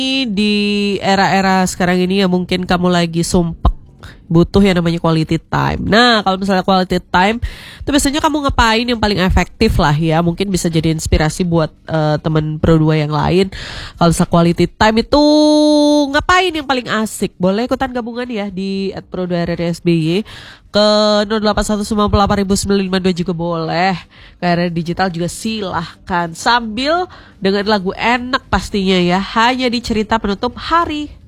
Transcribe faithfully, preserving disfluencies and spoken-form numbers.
Di era-era sekarang ini ya mungkin kamu lagi sumpek, butuh yang namanya quality time. Nah, kalau misalnya quality time itu biasanya kamu ngapain yang paling efektif lah ya. Mungkin bisa jadi inspirasi buat uh, teman Pro dua yang lain. Kalau misalnya quality time itu ngapain yang paling asik? Boleh ikutan gabungan ya di at pro dua r r s b y ke nol delapan satu sembilan delapan sembilan lima dua juga boleh. Ke R R Digital juga silahkan. Sambil dengan lagu enak pastinya ya. Hanya di cerita penutup hari.